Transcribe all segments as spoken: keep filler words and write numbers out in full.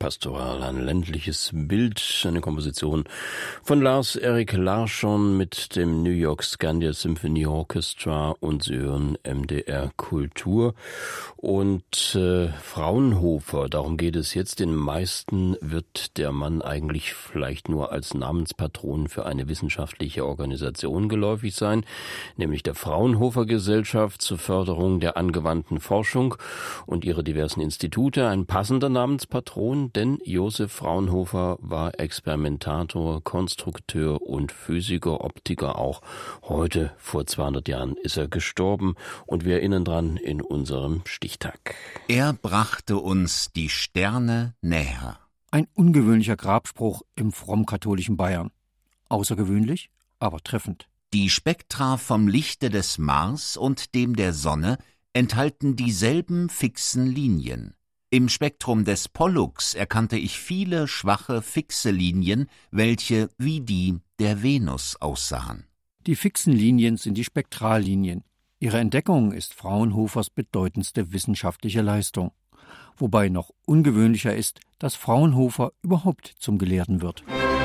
Pastoral, ein ländliches Bild, eine Komposition von Lars Erik Larsson mit dem New York Scandia Symphony Orchestra, und Sie hören M D R Kultur. Und äh, Fraunhofer, darum geht es jetzt. Den meisten wird der Mann eigentlich vielleicht nur als Namenspatron für eine wissenschaftliche Organisation geläufig sein, nämlich der Fraunhofer Gesellschaft zur Förderung der angewandten Forschung und ihre diversen Institute. Ein passender Namenspatron, denn Josef Fraunhofer war Experimentator, Konstrukteur und Physiker, Optiker auch. Heute, vor zweihundert Jahren, ist er gestorben und wir erinnern dran in unserem Stichtag. Er brachte uns die Sterne näher. Ein ungewöhnlicher Grabspruch im frommkatholischen Bayern. Außergewöhnlich, aber treffend. Die Spektra vom Lichte des Mars und dem der Sonne enthalten dieselben fixen Linien. Im Spektrum des Pollux erkannte ich viele schwache, fixe Linien, welche wie die der Venus aussahen. Die fixen Linien sind die Spektrallinien. Ihre Entdeckung ist Fraunhofers bedeutendste wissenschaftliche Leistung. Wobei noch ungewöhnlicher ist, dass Fraunhofer überhaupt zum Gelehrten wird.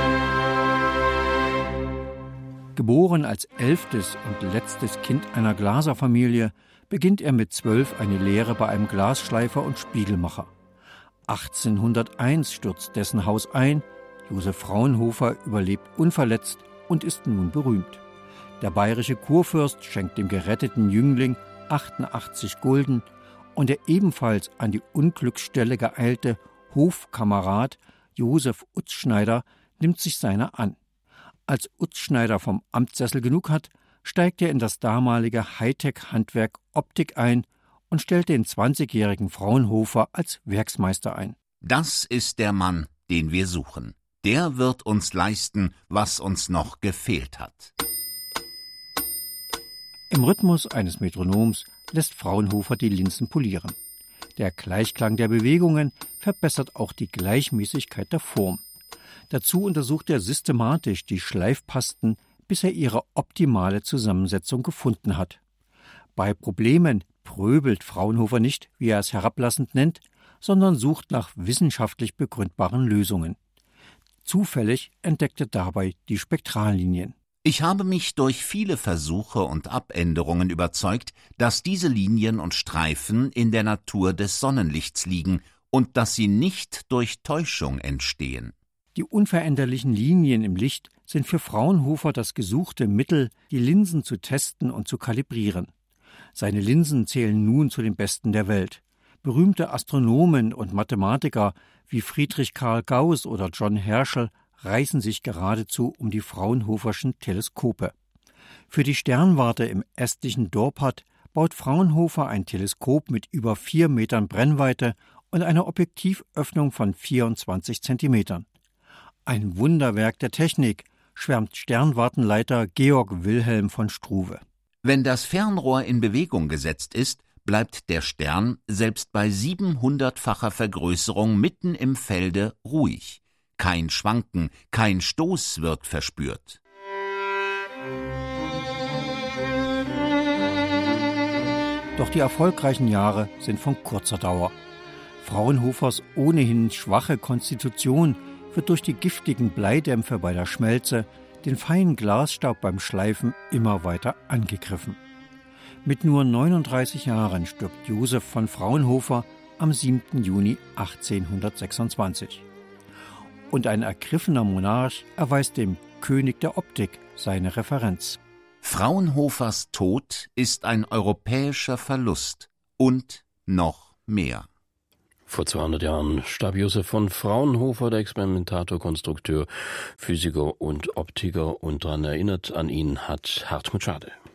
Geboren als elftes und letztes Kind einer Glaserfamilie, beginnt er mit zwölf eine Lehre bei einem Glasschleifer und Spiegelmacher. achtzehnhunderteins stürzt dessen Haus ein, Josef Fraunhofer überlebt unverletzt und ist nun berühmt. Der bayerische Kurfürst schenkt dem geretteten Jüngling achtundachtzig Gulden und der ebenfalls an die Unglücksstelle geeilte Hofkamerad Josef Utzschneider nimmt sich seiner an. Als Utzschneider vom Amtssessel genug hat, steigt er in das damalige Hightech-Handwerk Optik ein und stellt den zwanzigjährigen Fraunhofer als Werksmeister ein. Das ist der Mann, den wir suchen. Der wird uns leisten, was uns noch gefehlt hat. Im Rhythmus eines Metronoms lässt Fraunhofer die Linsen polieren. Der Gleichklang der Bewegungen verbessert auch die Gleichmäßigkeit der Form. Dazu untersucht er systematisch die Schleifpasten, bis er ihre optimale Zusammensetzung gefunden hat. Bei Problemen pröbelt Fraunhofer nicht, wie er es herablassend nennt, sondern sucht nach wissenschaftlich begründbaren Lösungen. Zufällig entdeckt er dabei die Spektrallinien. Ich habe mich durch viele Versuche und Abänderungen überzeugt, dass diese Linien und Streifen in der Natur des Sonnenlichts liegen und dass sie nicht durch Täuschung entstehen. Die unveränderlichen Linien im Licht sind für Fraunhofer das gesuchte Mittel, die Linsen zu testen und zu kalibrieren. Seine Linsen zählen nun zu den besten der Welt. Berühmte Astronomen und Mathematiker wie Friedrich Karl Gauss oder John Herschel reißen sich geradezu um die Fraunhoferschen Teleskope. Für die Sternwarte im östlichen Dorpat baut Fraunhofer ein Teleskop mit über vier Metern Brennweite und einer Objektivöffnung von vierundzwanzig Zentimetern. Ein Wunderwerk der Technik, schwärmt Sternwartenleiter Georg Wilhelm von Struve. Wenn das Fernrohr in Bewegung gesetzt ist, bleibt der Stern selbst bei siebenhundertfacher Vergrößerung mitten im Felde ruhig. Kein Schwanken, kein Stoß wird verspürt. Doch die erfolgreichen Jahre sind von kurzer Dauer. Fraunhofers ohnehin schwache Konstitution wird durch die giftigen Bleidämpfe bei der Schmelze, den feinen Glasstaub beim Schleifen immer weiter angegriffen. Mit nur neununddreißig Jahren stirbt Josef von Fraunhofer am siebten Juni achtzehnhundertsechsundzwanzig. Und ein ergriffener Monarch erweist dem König der Optik seine Referenz. Fraunhofers Tod ist ein europäischer Verlust und noch mehr. Vor zweihundert Jahren starb Josef von Fraunhofer, der Experimentator, Konstrukteur, Physiker und Optiker, und daran erinnert an ihn hat Hartmut Schade.